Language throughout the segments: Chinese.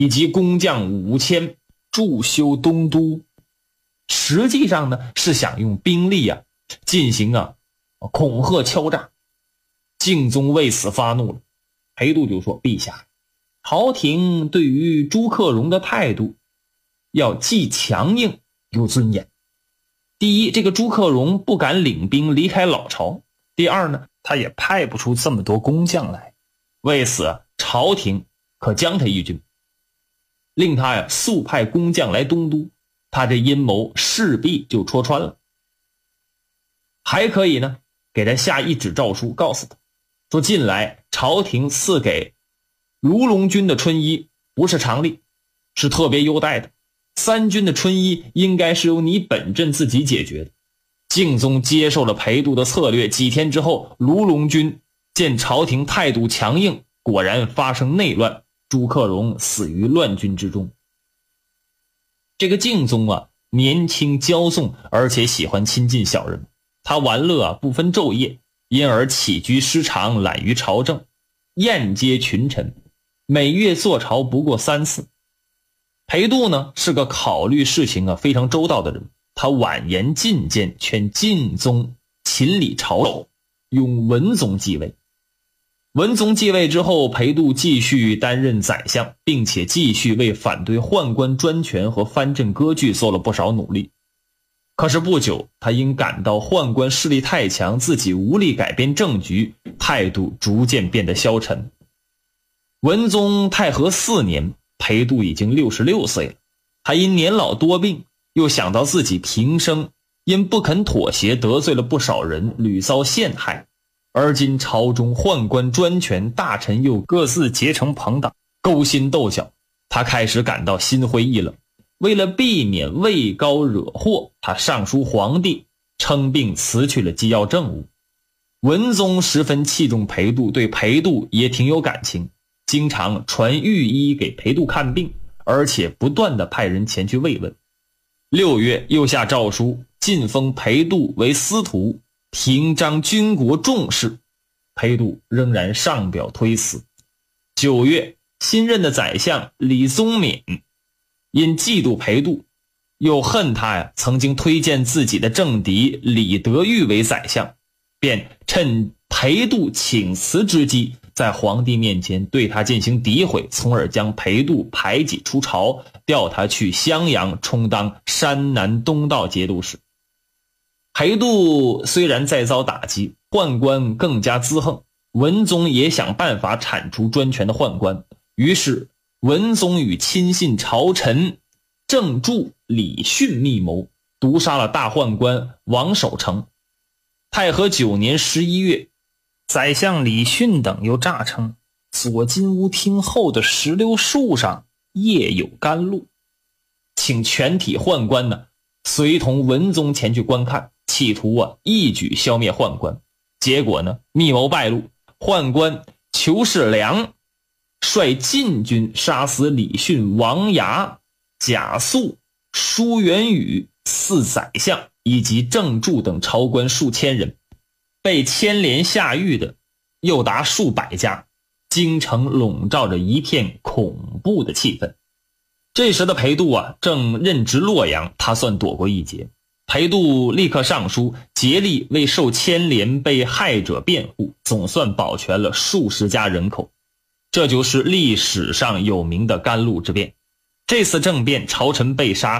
以及工匠5000驻修东都。实际上呢，是想用兵力进行恐吓敲诈。敬宗为此发怒了，裴度就说：陛下，朝廷对于朱克融的态度要既强硬又尊严。第一，这个朱克融不敢领兵离开老巢；第二呢，他也派不出这么多工匠来，为此朝廷可将他一军，令他速派工匠来东都，他这阴谋势必就戳穿了。还可以呢，给他下一纸诏书，告诉他说，近来朝廷赐给卢龙军的春衣不是常例，是特别优待的，3军的春衣应该是由你本镇自己解决的。敬宗接受了裴度的策略，几天之后，卢龙军见朝廷态度强硬，果然发生内乱，朱克融死于乱军之中。这个敬宗年轻骄纵，而且喜欢亲近小人，他玩乐不分昼夜，因而起居失常，懒于朝政，厌接群臣，每月坐朝不过3次。裴度呢，是个考虑事情非常周到的人，他婉言进谏，劝敬宗勤理朝政，拥文宗继位。文宗继位之后，裴度继续担任宰相，并且继续为反对宦官专权和藩镇割据做了不少努力。可是不久，他因感到宦官势力太强，自己无力改变政局，态度逐渐变得消沉。文宗太和4年，裴度已经66岁了，他因年老多病，又想到自己平生因不肯妥协得罪了不少人，屡遭陷害，而今朝中宦官专权，大臣又各自结成朋党，勾心斗角，他开始感到心灰意冷。为了避免位高惹祸，他上书皇帝，称病辞去了机要政务。文宗十分器重裴度，对裴度也挺有感情，经常传御医给裴度看病，而且不断地派人前去慰问。6月又下诏书，晋封裴度为司徒，平章军国重事。裴度仍然上表推辞。9月，新任的宰相李宗勉因嫉妒裴度，又恨他曾经推荐自己的政敌李德裕为宰相，便趁裴度请辞之机，在皇帝面前对他进行诋毁，从而将裴度排挤出朝，调他去襄阳充当山南东道节度使。裴度虽然再遭打击，宦官更加滋横，文宗也想办法铲除专权的宦官，于是文宗与亲信朝臣郑注、李训密谋，毒杀了大宦官王守成。太和9年11月，宰相李训等又诈称左金屋厅后的石榴树上叶有甘露，请全体宦官呢随同文宗前去观看，企图一举消灭宦官。结果呢，密谋败露，宦官裘世良率禁军杀死李训、王牙、贾肃、舒元宇4宰相以及郑注等朝官数千人，被牵连下狱的又达数百家，京城笼罩着一片恐怖的气氛。这时的裴度正任职洛阳，他算躲过一劫。裴度立刻上书，竭力为受牵连被害者辩护，总算保全了数十家人口。这就是历史上有名的甘露之变。这次政变，朝臣被杀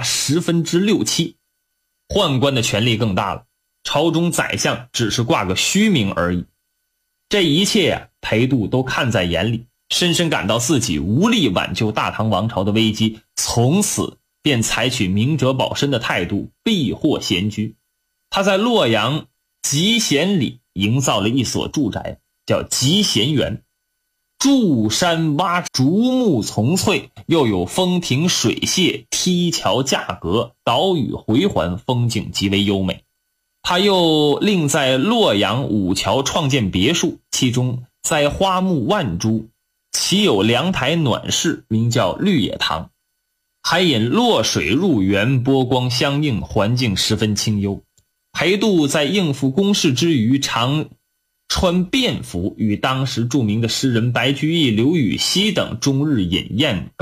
6/7，宦官的权力更大了，朝中宰相只是挂个虚名而已。这一切裴度都看在眼里，深深感到自己无力挽救大唐王朝的危机，从此便采取明哲保身的态度，避祸闲居。他在洛阳集贤里营造了一所住宅，叫集贤园，筑山挖竹木丛翠，又有风亭水榭、梯桥架阁，岛屿回环，风景极为优美。他又另在洛阳五桥创建别墅，其中栽花木万株，其有凉台暖室，名叫绿野堂，还引洛水入园，波光相映，环境十分清幽。裴度在应付公事之余，常穿便服，与当时著名的诗人白居易、刘禹锡等终日饮宴